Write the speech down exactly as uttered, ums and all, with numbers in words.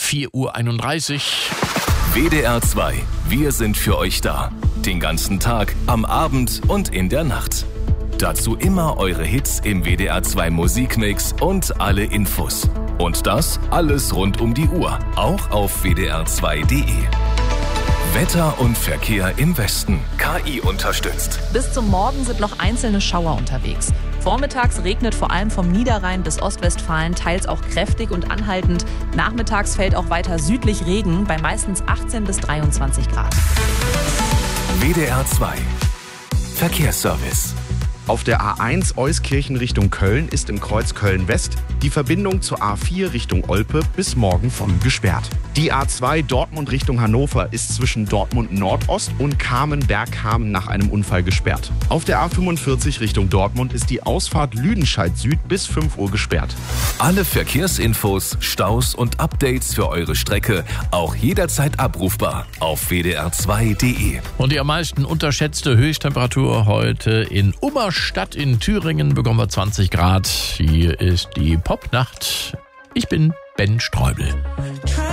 vier Uhr einunddreißig. W D R zwei. Wir sind für euch da. Den ganzen Tag, am Abend und in der Nacht. Dazu immer eure Hits im W D R zwei Musikmix und alle Infos. Und das alles rund um die Uhr, auch auf w d r zwei punkt d e. Wetter und Verkehr im Westen. K I unterstützt. Bis zum Morgen sind noch einzelne Schauer unterwegs. Vormittags regnet vor allem vom Niederrhein bis Ostwestfalen teils auch kräftig und anhaltend. Nachmittags fällt auch weiter südlich Regen bei meistens achtzehn bis dreiundzwanzig Grad. W D R zwei. Verkehrsservice. Auf der A eins Euskirchen Richtung Köln ist im Kreuz Köln-West die Verbindung zur A vier Richtung Olpe bis morgen früh gesperrt. Die A zwei Dortmund Richtung Hannover ist zwischen Dortmund Nordost und Kamen-Bergkamen nach einem Unfall gesperrt. Auf der A fünfundvierzig Richtung Dortmund ist die Ausfahrt Lüdenscheid Süd bis fünf Uhr gesperrt. Alle Verkehrsinfos, Staus und Updates für eure Strecke auch jederzeit abrufbar auf w d r zwei punkt d e. Und die am meisten unterschätzte Höchsttemperatur heute in Ummerstadt in Thüringen bekommen wir zwanzig Grad. Hier ist die Popnacht. Ich bin Ben Streubel.